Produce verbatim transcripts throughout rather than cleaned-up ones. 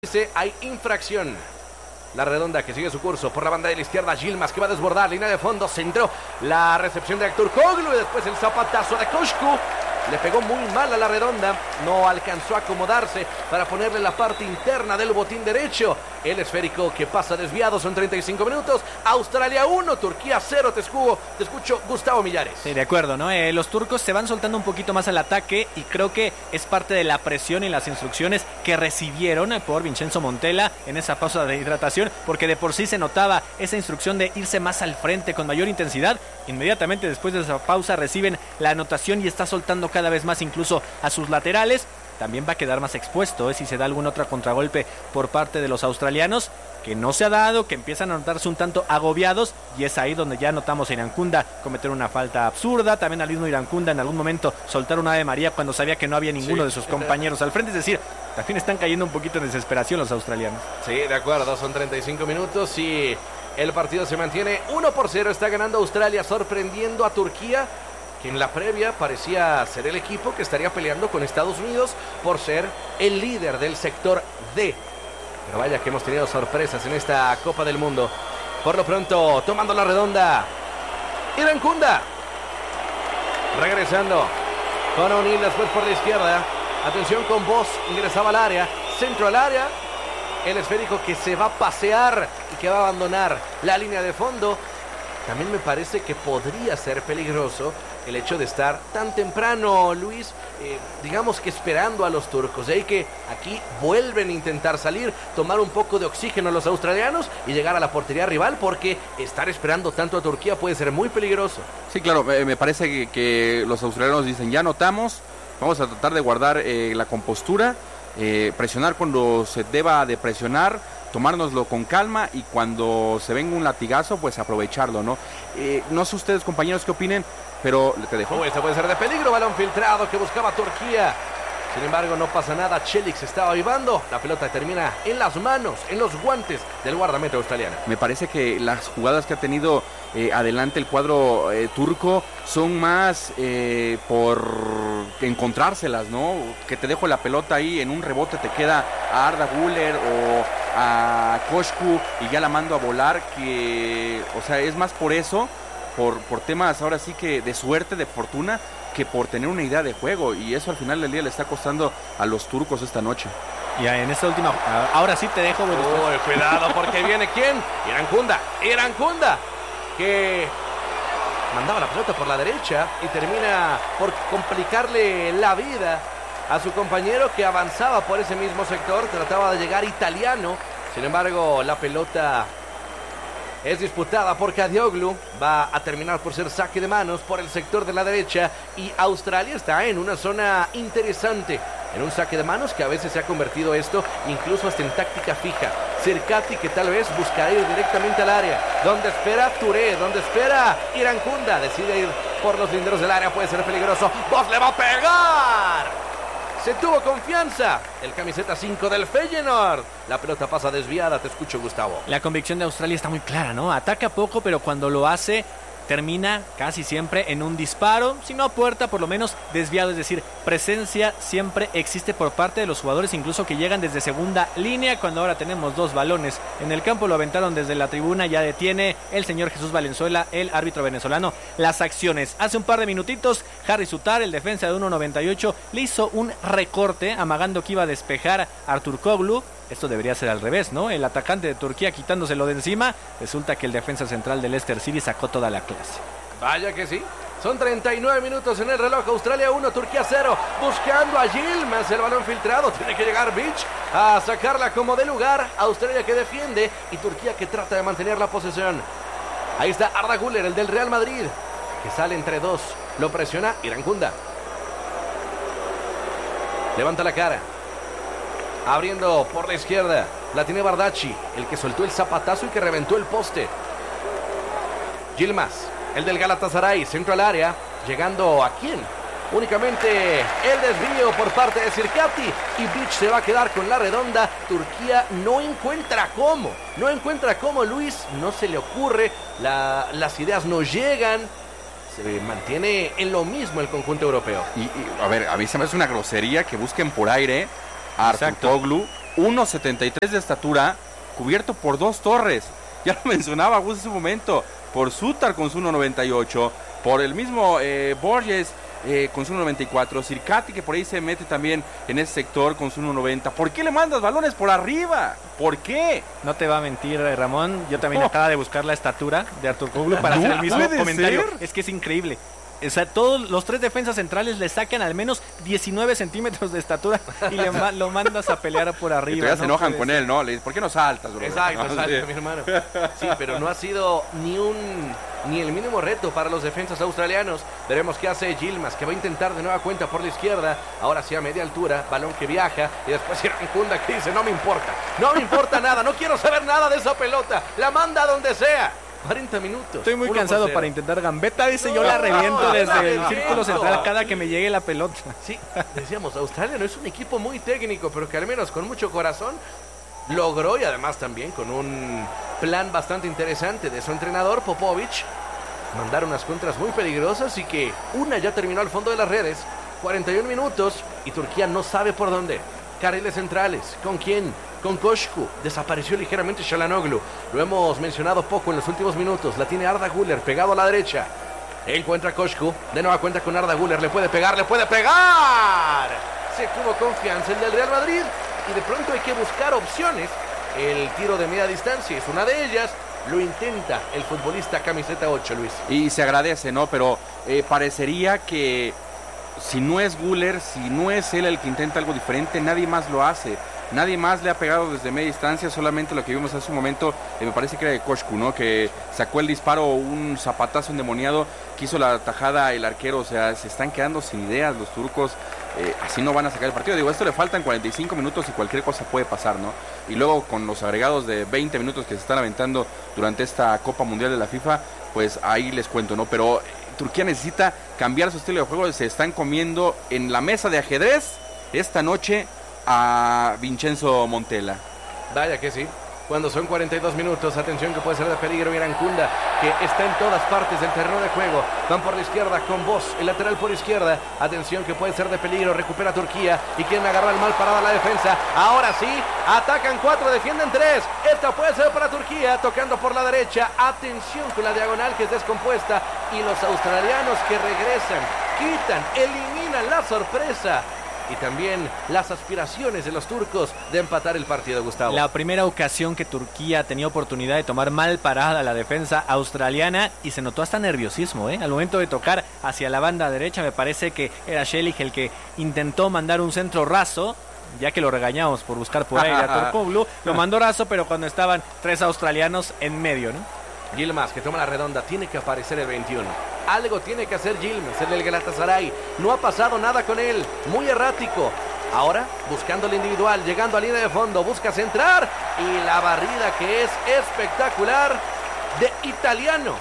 Dice, hay infracción. La redonda que sigue su curso por la banda de la izquierda. Yilmaz que va a desbordar, línea de fondo, centró la recepción de Turkoglu y después el zapatazo de Koshku. Le pegó muy mal a la redonda, no alcanzó a acomodarse para ponerle la parte interna del botín derecho. El esférico que pasa desviado, son treinta y cinco minutos. Australia uno, Turquía cero. Te escucho, te escucho Gustavo Millares. Sí, de acuerdo, ¿no? Eh, los turcos se van soltando un poquito más al ataque y creo que es parte de la presión y las instrucciones que recibieron por Vincenzo Montella en esa pausa de hidratación, porque de por sí se notaba esa instrucción de irse más al frente con mayor intensidad. Inmediatamente después de esa pausa reciben la anotación y está soltando cada vez más incluso a sus laterales. También va a quedar más expuesto ¿eh? si se da algún otro contragolpe por parte de los australianos, que no se ha dado, que empiezan a notarse un tanto agobiados, y es ahí donde ya notamos a Irankunda cometer una falta absurda. También al mismo Irankunda en algún momento soltar una Ave María cuando sabía que no había ninguno sí. de sus compañeros al frente, es decir, también están cayendo un poquito en desesperación los australianos. Sí, de acuerdo, son treinta y cinco minutos y el partido se mantiene uno por cero, está ganando Australia, sorprendiendo a Turquía, que en la previa parecía ser el equipo que estaría peleando con Estados Unidos por ser el líder del sector D. Pero vaya que hemos tenido sorpresas en esta Copa del Mundo. Por lo pronto, tomando la redonda, Irankunda. Regresando con O'Neal después por la izquierda. Atención con Voss, ingresaba al área, centro al área. El esférico que se va a pasear y que va a abandonar la línea de fondo. También me parece que podría ser peligroso el hecho de estar tan temprano, Luis, eh, digamos que esperando a los turcos. De ahí que aquí vuelven a intentar salir, tomar un poco de oxígeno los australianos y llegar a la portería rival, porque estar esperando tanto a Turquía puede ser muy peligroso. Sí, claro, eh, me parece que, que los australianos dicen, ya anotamos, vamos a tratar de guardar eh, la compostura, eh, presionar cuando se deba de presionar, tomárnoslo con calma y cuando se venga un latigazo, pues aprovecharlo, ¿no? Eh, no sé ustedes, compañeros, qué opinen, pero te dejo. Oh, esto puede ser de peligro, balón filtrado que buscaba Turquía. Sin embargo, no pasa nada, Çelik se estaba avivando. La pelota termina en las manos, en los guantes del guardameta australiano. Me parece que las jugadas que ha tenido eh, adelante el cuadro eh, turco son más eh, por encontrárselas, ¿no? Que te dejo la pelota ahí, en un rebote te queda a Arda Güler o a Koshku y ya la mando a volar, que, o sea, es más por eso, por, por temas ahora sí que de suerte, de fortuna, que por tener una idea de juego, y eso al final del día le está costando a los turcos esta noche. Y en esta última, ahora sí te dejo. Uy, cuidado, porque viene ¿quién? Irankunda, Irankunda, que mandaba la pelota por la derecha y termina por complicarle la vida a su compañero que avanzaba por ese mismo sector, trataba de llegar Italiano. Sin embargo, la pelota es disputada por Kadioglu, va a terminar por ser saque de manos por el sector de la derecha y Australia está en una zona interesante, en un saque de manos que a veces se ha convertido esto incluso hasta en táctica fija. Cercati que tal vez buscará ir directamente al área, donde espera Touré, donde espera Irankunda, decide ir por los linderos del área, puede ser peligroso, Voss le va a pegar. Se tuvo confianza el camiseta cinco del Feyenoord. La pelota pasa desviada, te escucho, Gustavo. La convicción de Australia está muy clara, ¿no? Ataca poco, pero cuando lo hace termina casi siempre en un disparo, si no a puerta, por lo menos desviado, es decir, presencia siempre existe por parte de los jugadores, incluso que llegan desde segunda línea. Cuando ahora tenemos dos balones en el campo, lo aventaron desde la tribuna, ya detiene el señor Jesús Valenzuela, el árbitro venezolano, las acciones. Hace un par de minutitos, Harry Sutar, el defensa de uno noventa y ocho, le hizo un recorte, amagando que iba a despejar a Turkoglu. Esto debería ser al revés, ¿no? El atacante de Turquía quitándoselo de encima. Resulta que el defensa central del Leicester City sacó toda la clase. Vaya que sí. Son treinta y nueve minutos en el reloj. Australia uno, Turquía cero. Buscando a Yilmaz, el balón filtrado. Tiene que llegar Beach a sacarla como de lugar. Australia que defiende y Turquía que trata de mantener la posesión. Ahí está Arda Güler, el del Real Madrid, que sale entre dos. Lo presiona Irankunda. Levanta la cara. Abriendo por la izquierda, la tiene Bardacci, el que soltó el zapatazo y que reventó el poste. Yilmaz, el del Galatasaray, centro al área, llegando a quién? Únicamente el desvío por parte de Cercati y Beach se va a quedar con la redonda. Turquía no encuentra cómo, no encuentra cómo, Luis, no se le ocurre, la, las ideas no llegan. Se mantiene en lo mismo el conjunto europeo. Y, y a ver, a mí se me hace una grosería que busquen por aire a Turkoglu uno setenta y tres de estatura, cubierto por dos torres. Ya lo mencionaba Gus en su momento, por Sutar con su uno noventa y ocho, por el mismo eh, Borges eh, con su uno noventa y cuatro, Circati que por ahí se mete también en ese sector con su uno noventa. ¿Por qué le mandas balones por arriba? ¿Por qué? No te va a mentir, Ramón, yo también oh. acaba de buscar la estatura de Arturoglu para ¿No hacer el mismo comentario. Ser? Es que es increíble. O sea, todos los tres defensas centrales le sacan al menos diecinueve centímetros de estatura y le ma- lo mandas a pelear por arriba. Ya ¿no? se enojan con ser. él, ¿no? Le dices, ¿por qué no saltas, bro? Exacto, no, exacto, sí. mi hermano. Sí, pero no ha sido ni un ni el mínimo reto para los defensas australianos. Veremos qué hace Yilmaz, que va a intentar de nueva cuenta por la izquierda. Ahora sí a media altura, balón que viaja. Y después Irankunda que dice, no me importa, no me importa nada, no quiero saber nada de esa pelota. La manda donde sea. cuarenta minutos. Estoy muy cansado para intentar gambeta, dice, no, yo la reviento no, desde la el reviento. Círculo central cada que me llegue la pelota. Sí, decíamos, Australia no es un equipo muy técnico, pero que al menos con mucho corazón logró, y además también con un plan bastante interesante de su entrenador Popovic, mandar unas contras muy peligrosas y que una ya terminó al fondo de las redes. cuarenta y un minutos y Turquía no sabe por dónde. Carriles centrales, ¿con quién? Con Koshku, desapareció ligeramente Çalhanoğlu. Lo hemos mencionado poco en los últimos minutos. La tiene Arda Güler pegado a la derecha. Encuentra Koshku, de nueva cuenta con Arda Güler. Le puede pegar, le puede pegar. Se tuvo confianza el del Real Madrid y de pronto hay que buscar opciones. El tiro de media distancia es una de ellas. Lo intenta el futbolista camiseta ocho, Luis. Y se agradece, ¿no? Pero eh, parecería que si no es Güler, si no es él el que intenta algo diferente, nadie más lo hace. Nadie más le ha pegado desde media distancia, solamente lo que vimos hace un momento, eh, me parece que era de Koshku, ¿no? Que sacó el disparo, un zapatazo endemoniado, que hizo la tajada el arquero. O sea, se están quedando sin ideas los turcos, eh, así no van a sacar el partido. Digo, a esto le faltan cuarenta y cinco minutos y cualquier cosa puede pasar, ¿no? Y luego con los agregados de veinte minutos que se están aventando durante esta Copa Mundial de la FIFA, pues ahí les cuento, ¿no? Pero Turquía necesita cambiar su estilo de juego, se están comiendo en la mesa de ajedrez esta noche a Vincenzo Montella. Vaya que sí. Cuando son cuarenta y dos minutos, atención que puede ser de peligro Irankunda, que está en todas partes del terreno de juego. Van por la izquierda con Bosz, el lateral por izquierda. Atención que puede ser de peligro, recupera Turquía y quieren agarrar mal parada la defensa. Ahora sí, atacan cuatro, defienden tres. Esta puede ser para Turquía, tocando por la derecha. Atención con la diagonal que es descompuesta y los australianos que regresan, quitan, eliminan la sorpresa. Y también las aspiraciones de los turcos de empatar el partido, Gustavo. La primera ocasión que Turquía tenía oportunidad de tomar mal parada la defensa australiana y se notó hasta nerviosismo, ¿eh? Al momento de tocar hacia la banda derecha, me parece que era Çelik el que intentó mandar un centro raso, ya que lo regañamos por buscar por ahí a Arturoglu, lo mandó raso, pero cuando estaban tres australianos en medio, ¿no? Yilmaz que toma la redonda, tiene que aparecer el veintiuno. Algo tiene que hacer Yilmaz, el del Galatasaray. No ha pasado nada con él, muy errático. Ahora, buscando el individual, llegando a línea de fondo, busca centrar. Y la barrida que es espectacular de Italiano.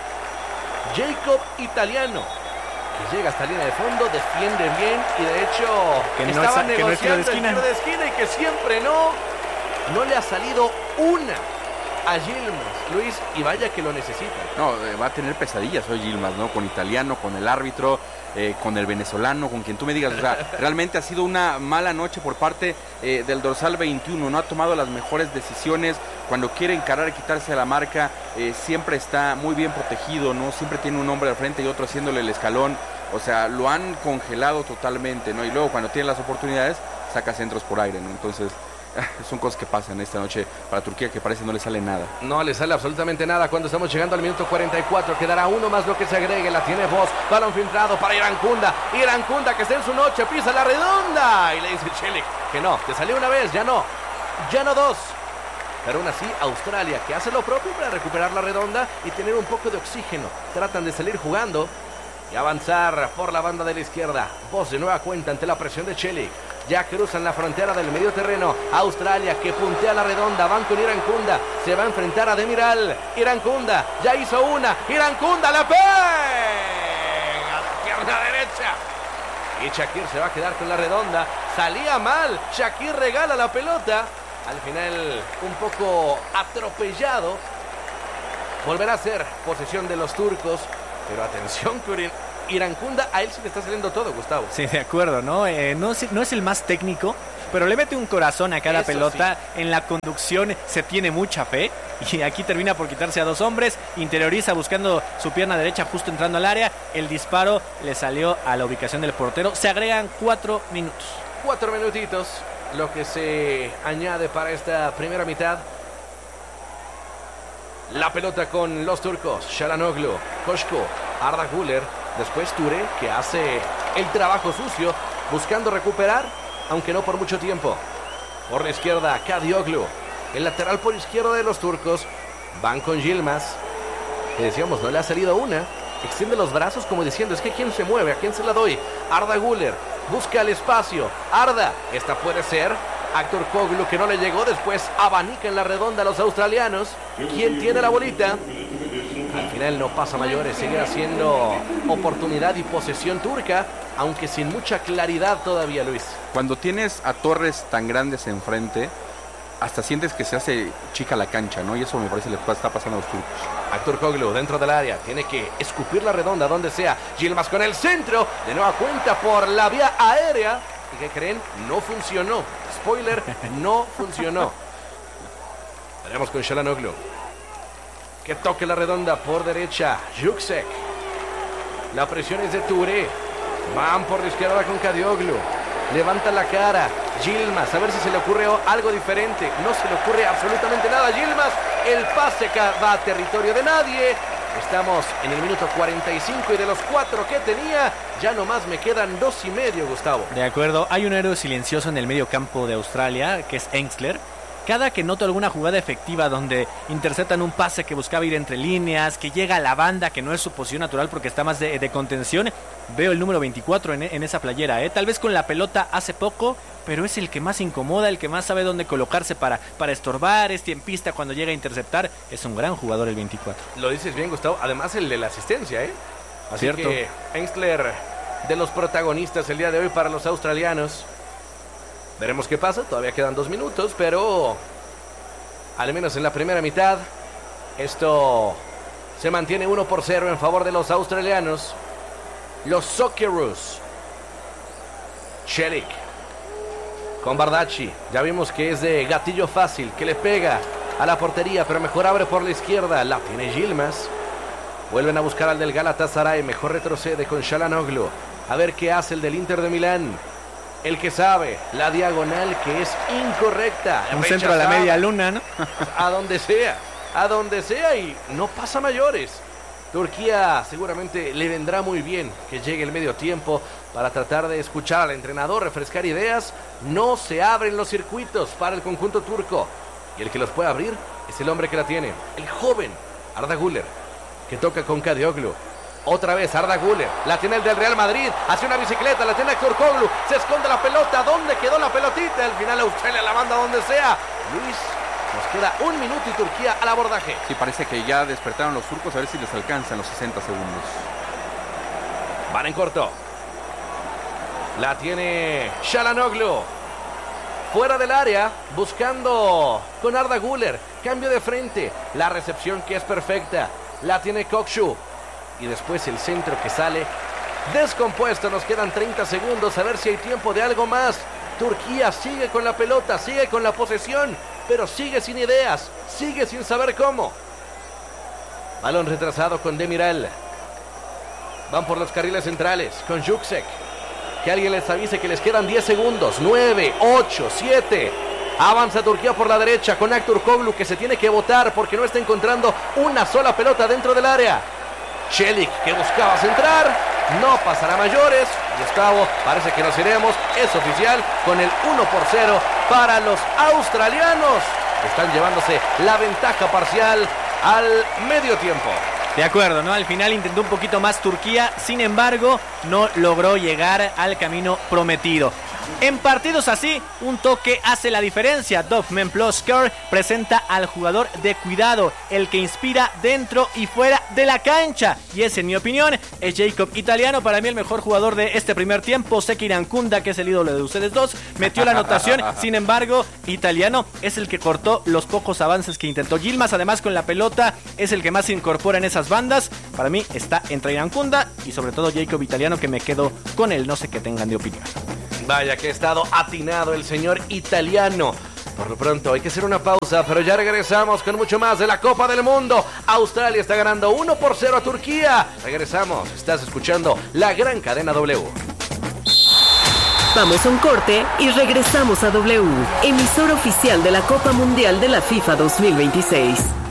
Jacob Italiano, que llega hasta línea de fondo, defiende bien y de hecho que no estaba es, negociando que no es tiro de el tiro de esquina y que siempre no. No le ha salido una a Yilmaz, Luis, y vaya que lo necesita. No, eh, va a tener pesadillas hoy Yilmaz, ¿no? Con Italiano, con el árbitro, eh, con el venezolano, con quien tú me digas. O sea, realmente ha sido una mala noche por parte eh, del dorsal veintiuno. No ha tomado las mejores decisiones. Cuando quiere encarar y quitarse la marca, eh, siempre está muy bien protegido, ¿no? Siempre tiene un hombre al frente y otro haciéndole el escalón. O sea, lo han congelado totalmente, ¿no? Y luego cuando tiene las oportunidades, saca centros por aire, ¿no? Entonces, son cosas que pasan esta noche para Turquía, que parece no le sale nada. No le sale absolutamente nada cuando estamos llegando al minuto cuarenta y cuatro. Quedará uno más lo que se agregue. La tiene Bosz. Balón filtrado para Irankunda. Irankunda que está en su noche. Pisa la redonda. Y le dice Çelik que no. Te salió una vez. Ya no. Ya no dos. Pero aún así, Australia que hace lo propio para recuperar la redonda y tener un poco de oxígeno. Tratan de salir jugando y avanzar por la banda de la izquierda. Bosz de nueva cuenta ante la presión de Çelik. Ya cruzan la frontera del medio terreno. Australia que puntea la redonda. Van con Irankunda. Se va a enfrentar a Demiral. Irankunda ya hizo una. Irankunda la pega a la pierna derecha. Y Shakir se va a quedar con la redonda. Salía mal. Shakir regala la pelota. Al final un poco atropellado. Volverá a ser posesión de los turcos. Pero atención que Irankunda, a él sí le está saliendo todo, Gustavo. Sí, de acuerdo, ¿no? Eh, no, es, no es el más técnico, pero le mete un corazón a cada Eso pelota. Sí. En la conducción se tiene mucha fe y aquí termina por quitarse a dos hombres, interioriza buscando su pierna derecha justo entrando al área. El disparo le salió a la ubicación del portero. Se agregan cuatro minutos. Cuatro minutitos, lo que se añade para esta primera mitad. La pelota con los turcos. Çalhanoğlu, Koşko, Arda Güler. Después Touré, que hace el trabajo sucio, buscando recuperar, aunque no por mucho tiempo. Por la izquierda, Kadioglu. El lateral por izquierda de los turcos. Van con Yilmaz. Que decíamos, no le ha salido una. Extiende los brazos como diciendo, es que ¿quién se mueve? ¿A quién se la doy? Arda Güler. Busca el espacio. Arda. Esta puede ser. Aktürkoğlu, que no le llegó. Después abanica en la redonda a los australianos. ¿Quién tiene la bolita? Al final no pasa mayores. Seguirá siendo oportunidad y posesión turca, aunque sin mucha claridad todavía, Luis. Cuando tienes a torres tan grandes enfrente, hasta sientes que se hace chica la cancha, ¿no? Y eso me parece que le está pasando a los turcos. Aktürkoğlu dentro del área. Tiene que escupir la redonda donde sea. Yilmaz con el centro. De nueva cuenta por la vía aérea. ¿Y qué creen? No funcionó. Spoiler, no funcionó. Veremos con Çalhanoğlu. Que toque la redonda por derecha. Juksek. La presión es de Touré. Van por la izquierda con Kadioglu. Levanta la cara. Yilmaz, a ver si se le ocurre algo diferente. No se le ocurre absolutamente nada. Yilmaz, el pase va a territorio de nadie. Estamos en el minuto cuarenta y cinco y de los cuatro que tenía, ya nomás me quedan dos y medio, Gustavo. De acuerdo, hay un héroe silencioso en el medio campo de Australia, que es Engstler. Cada que noto alguna jugada efectiva donde interceptan un pase que buscaba ir entre líneas, que llega a la banda, que no es su posición natural porque está más de, de contención, veo el número veinticuatro en, en esa playera. ¿eh? Tal vez con la pelota hace poco, pero es el que más incomoda, el que más sabe dónde colocarse para, para estorbar, es tiempista cuando llega a interceptar. Es un gran jugador el veinticuatro. Lo dices bien, Gustavo. Además el de la asistencia, ¿eh? Así Cierto. que Engstler, de los protagonistas el día de hoy para los australianos. Veremos qué pasa, todavía quedan dos minutos, pero al menos en la primera mitad esto se mantiene uno por cero en favor de los australianos. Los Socceroos. Çelik con Bardacci, ya vimos que es de gatillo fácil, que le pega a la portería, pero mejor abre por la izquierda. La tiene Yilmaz. Vuelven a buscar al del Galatasaray, mejor retrocede con Çalhanoğlu. A ver qué hace el del Inter de Milán. El que sabe, la diagonal que es incorrecta. Un centro a la media luna, ¿no? A donde sea, a donde sea y no pasa mayores. Turquía seguramente le vendrá muy bien que llegue el medio tiempo para tratar de escuchar al entrenador, refrescar ideas. No se abren los circuitos para el conjunto turco. Y el que los puede abrir es el hombre que la tiene, el joven Arda Güler, que toca con Kadioglu. Otra vez Arda Güler, la tiene el del Real Madrid, hace una bicicleta, la tiene Aktürkoğlu, se esconde la pelota, ¿dónde quedó la pelotita? Al final Australia la manda donde sea. Luis, nos queda un minuto y Turquía al abordaje. Sí, parece que ya despertaron los turcos, a ver si les alcanzan los sesenta segundos. Van en corto. La tiene Çalhanoğlu. Fuera del área, buscando con Arda Güler, cambio de frente, la recepción que es perfecta, la tiene Kokshu. Y después el centro que sale descompuesto. Nos quedan treinta segundos. A ver si hay tiempo de algo más. Turquía sigue con la pelota, sigue con la posesión, pero sigue sin ideas, sigue sin saber cómo. Balón retrasado con Demiral. Van por los carriles centrales con Juksek. Que alguien les avise que les quedan diez segundos. nueve, ocho, siete. Avanza Turquía por la derecha con Aktürkoğlu, que se tiene que botar porque no está encontrando una sola pelota dentro del área. Çelik, que buscaba centrar, no pasará mayores. Gustavo, parece que nos iremos, es oficial, con el uno por cero para los australianos. Están llevándose la ventaja parcial al medio tiempo. De acuerdo, ¿no? Al final intentó un poquito más Turquía, sin embargo, no logró llegar al camino prometido. En partidos así, un toque hace la diferencia. Dovmen Plosker presenta al jugador de cuidado, el que inspira dentro y fuera de la cancha. Y ese, en mi opinión, es Jacob Italiano. Para mí el mejor jugador de este primer tiempo. Sé que Irankunda, que es el ídolo de ustedes dos, metió la anotación. Sin embargo, Italiano es el que cortó los pocos avances que intentó Yilmaz. Además, con la pelota, es el que más se incorpora en esas bandas. Para mí está entre Irankunda y sobre todo Jacob Italiano, que me quedo con el no sé qué tengan de opinión. Vaya que ha estado atinado el señor italiano. Por lo pronto hay que hacer una pausa, pero ya regresamos con mucho más de la Copa del Mundo. Australia está ganando uno por cero a Turquía. Regresamos, estás escuchando la gran cadena W. Vamos a un corte y regresamos a W, emisora oficial de la Copa Mundial de la FIFA dos mil veintiséis.